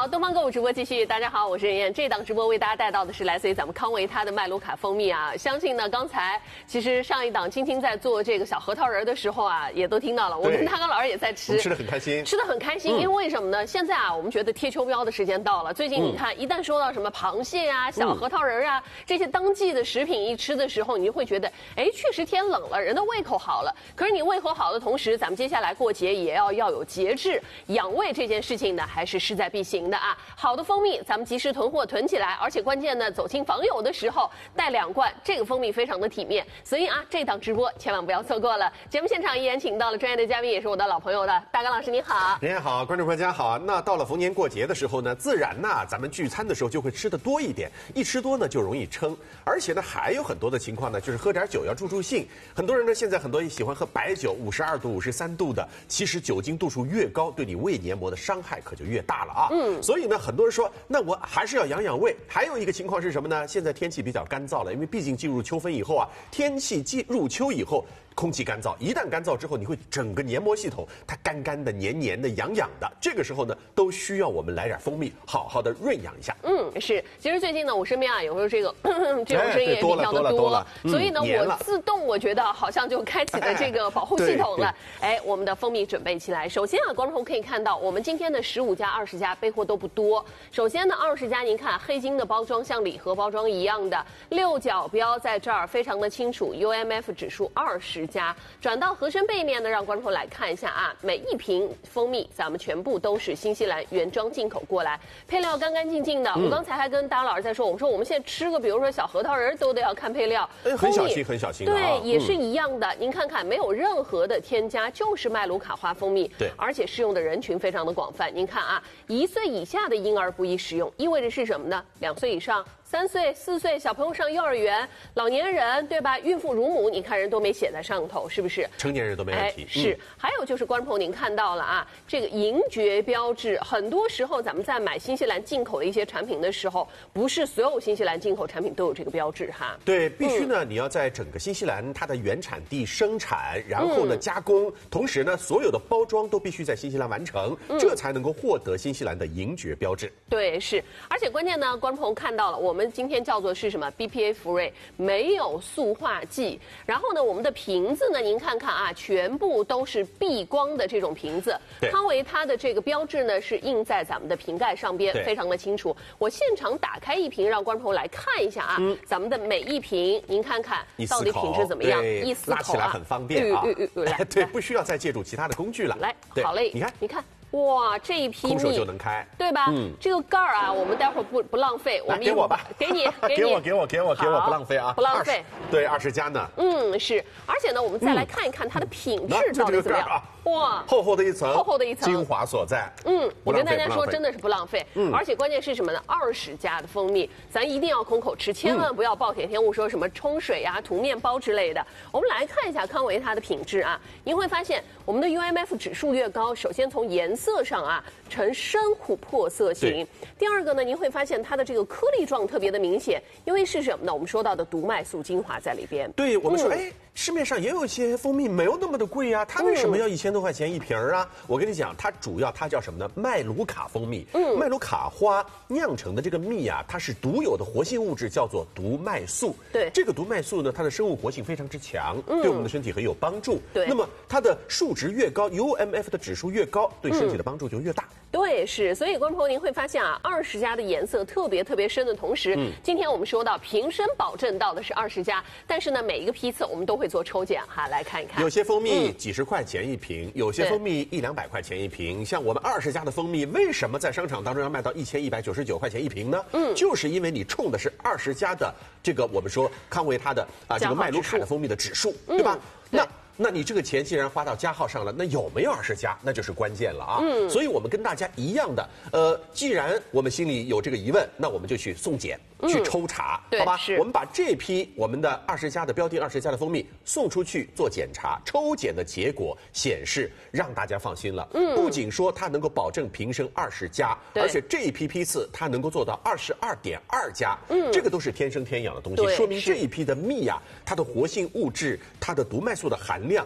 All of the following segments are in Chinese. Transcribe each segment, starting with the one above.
好，东方购物直播继续。大家好，我是任燕。这档直播为大家带到的是来自于咱们康维他的麦卢卡蜂蜜啊。相信呢，刚才其实上一档青青在做这个小核桃仁的时候啊，也都听到了。我跟大刚老师也在吃， 我们吃得很开心， 吃得很开心。因为为什么呢？现在啊，我们觉得贴秋膘的时间到了。最近你看，一旦说到什么螃蟹啊、小核桃仁啊这些当季的食品一吃的时候，你就会觉得，哎，确实天冷了，人的胃口好了。可是你胃口好的同时，咱们接下来过节也要有节制，养胃这件事情呢，还是势在必行的啊。好的蜂蜜，咱们及时囤货囤起来，而且关键呢，走亲访友的时候带2罐，这个蜂蜜非常的体面。所以啊，这档直播千万不要错过了。节目现场依然请到了专业的嘉宾，也是我的老朋友的大刚老师，你好。 人家好，观众朋友大家好。那到了逢年过节的时候呢，自然呢，咱们聚餐的时候就会吃得多一点，一吃多呢就容易撑，而且呢还有很多的情况呢，就是喝点酒要助助兴。很多人呢现在很多喜欢喝白酒，52度、53度的，其实酒精度数越高，对你胃黏膜的伤害可就越大了啊。所以呢，很多人说，那我还是要养养胃。还有一个情况是什么呢？现在天气比较干燥了，因为毕竟进入秋分以后啊，天气进入秋以后，空气干燥，一旦干燥之后，你会整个黏膜系统它干干的、黏黏的、痒痒的。这个时候呢，都需要我们来点蜂蜜，好好的润养一下。 是。其实最近呢，我身边啊，有时候这种声音也比较的多，所以呢，我自动我觉得好像就开启了这个保护系统了。哎，我们的蜂蜜准备起来。首先啊，观众可以看到，我们今天的15家、20家备货都不多。首先呢，20家，您看黑金的包装像礼盒包装一样的，6角标在这儿非常的清楚 ，UMF 指数20家。转到盒身背面呢，让观众来看一下啊，每一瓶蜂蜜咱们全部都是新西兰原装进口过来，配料干干净净的。我刚才还跟大老师在说，我们现在吃个比如说小核桃仁都得要看配料， 很小心很小心。 对，也是一样的。您看看，没有任何的添加，就是麦卢卡花蜂蜜。 对， 而且适用的人群非常的广泛。您看啊，1岁以下的婴儿不宜食用，意味着是什么呢？2岁以上。3岁、4岁小朋友上幼儿园，老年人对吧？孕妇、乳母，你看人都没写在上头，是不是？ 成年人都没问题。 是。还有就是观众朋友您看到了啊，这个银爵标志，很多时候咱们在买新西兰进口的一些产品的时候，不是所有新西兰进口产品都有这个标志哈。 对，必须呢，你要在整个新西兰它的原产地生产，然后呢加工，同时呢所有的包装都必须在新西兰完成，这才能够获得新西兰的银爵标志。 对，是。而且关键呢，观众朋友看到了，我们今天叫做是什么 BPA Free， 没有塑化剂。然后呢，我们的瓶子呢，您看看啊，全部都是避光的这种瓶子。康维它的这个标志呢是印在咱们的瓶盖上边，非常的清楚。我现场打开一瓶，让观众朋友来看一下啊，咱们的每一瓶，您看看到底品质怎么样？一撕口拉起来很方便啊。对，不需要再借助其他的工具了。 来，好嘞，你看。哇，这一批空手就能开， 对吧？这个盖儿啊，我们待会儿不浪费，我们给我吧， 给你， 给我，不浪费啊， 不浪费。 对，20家呢。 是，而且呢，我们再来看一看它的品质到底怎么样。哇， 厚厚的一层，精华所在。 我跟大家说，真的是不浪费。而且关键是什么呢？20家的蜂蜜，咱一定要空口吃，千万不要暴殄天物，说什么冲水啊、涂面包之类的。我们来看一下康维它的品质啊，您会发现我们的 UMF 指数越高，首先从颜色上啊呈深琥珀色型。第二个呢，您会发现它的这个颗粒状特别的明显，因为是什么呢？我们说到的毒麦素精华在里边。 对，我们说，市面上也有一些蜂蜜没有那么的贵啊，它为什么要1000多块钱一瓶啊？我跟你讲，它叫什么呢？麦卢卡蜂蜜。麦卢卡花酿成的这个蜜啊，它是独有的活性物质，叫做毒麦素。 对， 这个毒麦素呢，它的生物活性非常之强，对我们的身体很有帮助。 对， 那么它的数值越高 ，UMF 的指数越高，对身体的帮助就越大。 对，是。所以观众朋友您会发现啊，20家的颜色特别深的同时，今天我们说到瓶身保证到的是20家，但是呢，每一个批次我们都会做抽检哈，来看一看。 有些蜂蜜几十块钱一瓶，有些蜂蜜100-200块钱一瓶。像我们20家的蜂蜜，为什么在商场当中要卖到1199块钱一瓶呢？就是因为你冲的是20家的这个我们说康维它的这个麦卢卡的蜂蜜的指数，对吧？那你这个钱既然花到加号上了，那有没有20家，那就是关键了啊。所以我们跟大家一样的，既然我们心里有这个疑问，那我们就去送检，去抽查，好吧？我们把这批我们的20家的标定20家的蜂蜜送出去做检查，抽检的结果显示，让大家放心了。不仅说它能够保证瓶身20家，而且这一批批次它能够做到22.2家，这个都是天生天养的东西，说明这一批的蜜啊，它的活性物质、它的毒麦素的含量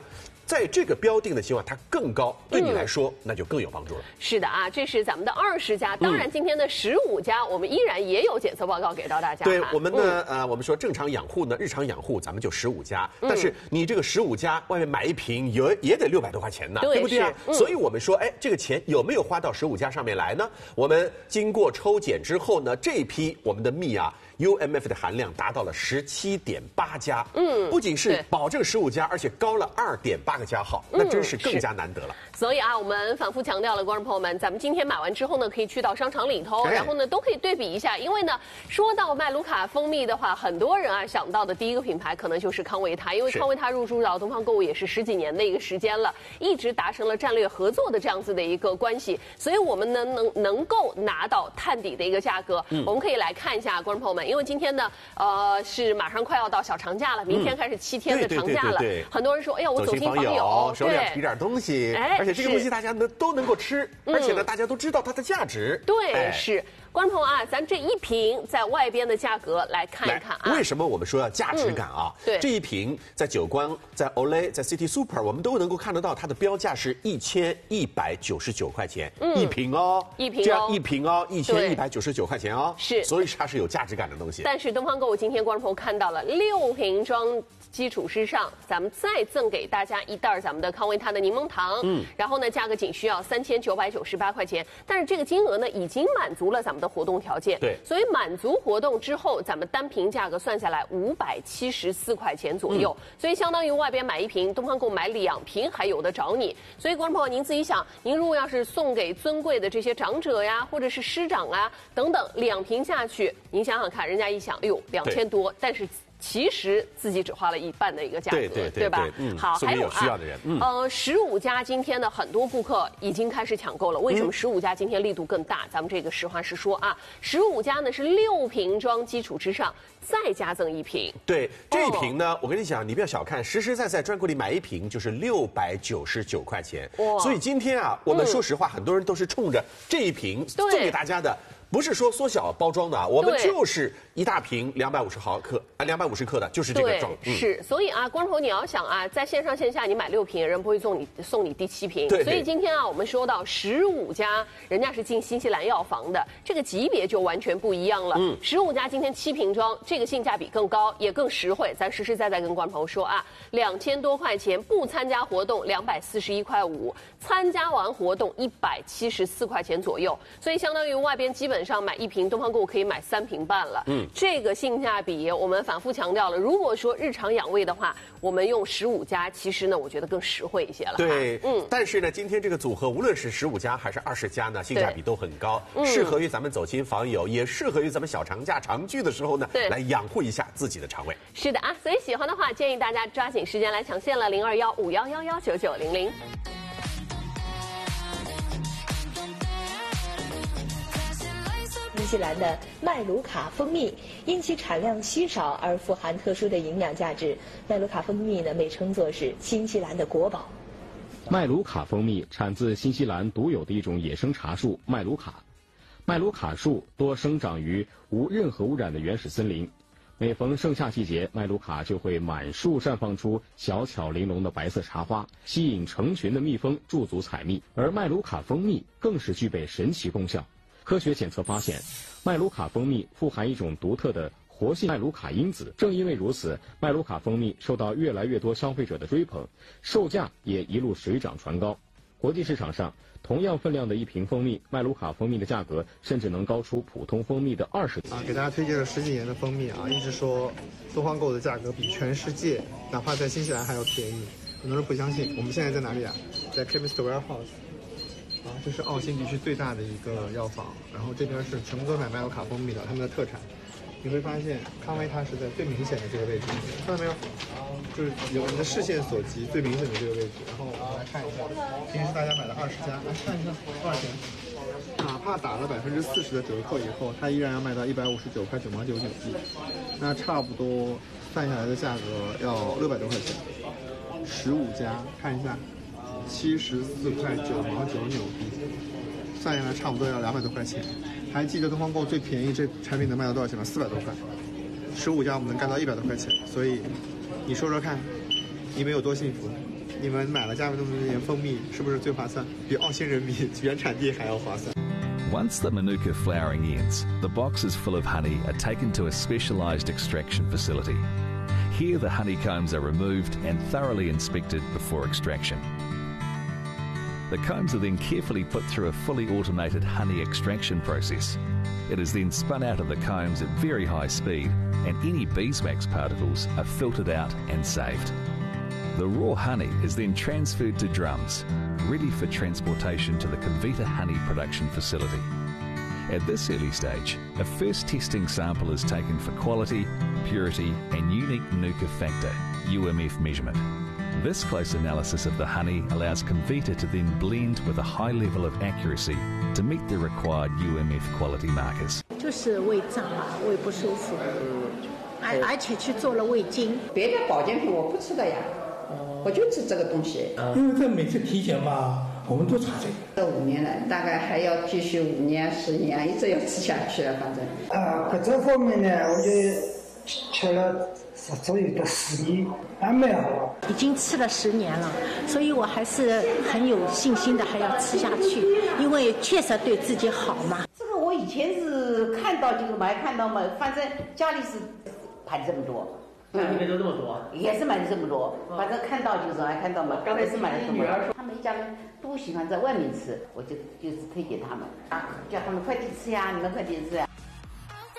在这个标定的情况它更高，对你来说那就更有帮助了。 是的啊，这是咱们的20家，当然今天的15家，我们依然也有检测报告给到大家。 对我们呢，我们说正常养护呢，日常养护咱们就15家，但是你这个15家外面买一瓶也得600多块钱呢，对不对啊？所以我们说，哎，这个钱有没有花到15家上面来呢？我们经过抽检之后呢，这一批我们的蜜啊。UMF 的含量达到了17.8加，不仅是保证15加，而且高了2.8个加号，那真是更加难得了。 所以啊，我们反复强调了，观众朋友们，咱们今天买完之后呢，可以去到商场里头，然后呢都可以对比一下，因为呢，说到麦卢卡蜂蜜的话，很多人啊想到的第一个品牌可能就是康维他，因为康维他入驻到东方购物也是10几年的一个时间了，一直达成了战略合作的这样子的一个关系，所以我们能够拿到探底的一个价格，我们可以来看一下，观众朋友们。因为今天呢，是马上快要到小长假了，明天开始7天的长假了。很多人说，哎呀，我走亲访友， 手里要提点东西，而且这个东西大家都能够吃，而且呢，大家都知道它的价值。 对，是。观众朋友啊，咱这一瓶在外边的价格来看一看啊。 为什么我们说要价值感啊？ 对， 这一瓶在久光、在 Olay、在 City Super， 我们都能够看得到它的标价是1199块钱一瓶哦，这样一瓶哦，1199块钱哦， 是， 所以它是有价值感的东西。 但是东方购物今天观众朋友看到了6瓶装基础之上，咱们再赠给大家一袋咱们的康维他的柠檬糖，然后呢，价格仅需要3998块钱，但是这个金额呢已经满足了咱们的活动条件， 对， 所以满足活动之后，咱们单瓶价格算下来574块钱左右，所以相当于外边买一瓶，东方购物买2瓶还有的找你。所以观众朋友，您自己想，您如果要是送给尊贵的这些长者呀，或者是师长啊等等，2瓶下去，您想想看，人家一想，哎呦，2000多，但是其实自己只花了一半的一个价格，对吧？好，还有需要的人 ，15家今天的很多顾客已经开始抢购了。为什么15家今天力度更大？咱们这个实话实说啊，15家呢是6瓶装基础之上再加赠1瓶。 对，这一瓶呢，我跟你讲，你不要小看，实实在在专柜里买一瓶就是699块钱。所以今天啊，我们说实话，很多人都是冲着这一瓶送给大家的。不是说缩小包装的啊，我们就是一大瓶250克的，就是这个装。 是，所以啊，观众朋友你要想啊，在线上线下你买6瓶，人不会送你第7瓶。 对。 所以今天啊，我们说到15家，人家是进新西兰药房的，这个级别就完全不一样了。15家今天7瓶装，这个性价比更高，也更实惠。咱实实在在跟观众朋友说啊，2000多块钱，不参加活动241块5，参加完活动174块钱左右，所以相当于外边基本上买1瓶，东方购物可以买3瓶半了。这个性价比我们反复强调了。如果说日常养胃的话，我们用15家，其实呢，我觉得更实惠一些了。 对，但是呢，今天这个组合无论是15家还是20家呢，性价比都很高，适合于咱们走亲访友，也适合于咱们小长假长聚的时候呢，来养护一下自己的肠胃。 是的啊，所以喜欢的话，建议大家抓紧时间来抢线了，0215119900。 新西兰的麦卢卡蜂蜜，因其产量稀少而富含特殊的营养价值。麦卢卡蜂蜜呢，被称作是新西兰的国宝。 麦卢卡蜂蜜产自新西兰独有的一种野生茶树麦卢卡。麦卢卡树多生长于无任何污染的原始森林。每逢盛夏季节，麦卢卡就会满树绽放出小巧玲珑的白色茶花，吸引成群的蜜蜂驻足采蜜。而麦卢卡蜂蜜更是具备神奇功效。科学检测发现，麦卢卡蜂蜜富含一种独特的活性麦卢卡因子。正因为如此，麦卢卡蜂蜜受到越来越多消费者的追捧，售价也一路水涨船高。国际市场上，同样分量的1瓶蜂蜜，麦卢卡蜂蜜的价格甚至能高出普通蜂蜜的20倍。 给大家推荐了10几年的蜂蜜啊，一直说东方购的价格比全世界，哪怕在新西兰还要便宜。很多人不相信。我们现在在哪里啊？在 Chemist Warehouse。这是澳新地区最大的一个药房，然后这边是全部都是买麦卢卡蜂蜜的，他们的特产。你会发现康威它是在最明显的这个位置，看到没有？就是有我们的视线所及最明显的这个位置。然后我们来看一下，平时大家买了20家，来看一下多少钱？哪怕打了40%的折扣以后，它依然要卖到159块9毛9纽币，那差不多算下来的价格要600多块钱。15家，看一下。74块9毛9纽币，算下来差不多要200多块钱。还记得东方购最便宜这产品能卖到多少钱吗？400多块。15家我们能干到100多块钱，所以你说说看，你们有多幸福？ 你们买了加美多姆那年蜂蜜，是不是最划算？比澳新人民原产地还要划算。 Once the Manuka flowering ends, the boxes full of honey are taken to a specialised extraction facility. Here the honeycombs are removed and thoroughly inspected before extraction. The combs are then carefully put through a fully automated honey extraction process. It is then spun out of the combs at very high speed, and any beeswax particles are filtered out and saved. The raw honey is then transferred to drums, ready for transportation to the Comvita honey production facility. At this early stage, a first testing sample is taken for quality, purity and unique Manuka factor, UMF measurement. This close analysis of the honey allows Comvita to then blend with a high level of accuracy to meet the required UMF quality markers. 就是胃胀啊，胃不舒服，而且去做了胃镜。 别的保健品我不吃的呀，我就吃这个东西。 因为这每次体检吧，我们都查这个。 5年了，大概还要继续5年、10年，一直要吃下去了，反正。 各这方面呢，我就吃了10左右到10年，还蛮好。 已经吃了10年了，所以我还是很有信心的，还要吃下去，因为确实对自己好嘛。 这个我以前是看到就买，看到买，反正家里是盘这么多。 家里面都这么多， 也是买的这么多，反正看到就是爱看到嘛。刚才是买的这么多，他们一家人都喜欢在外面吃，我就是推荐他们啊，叫他们快点吃呀，你们快点吃呀。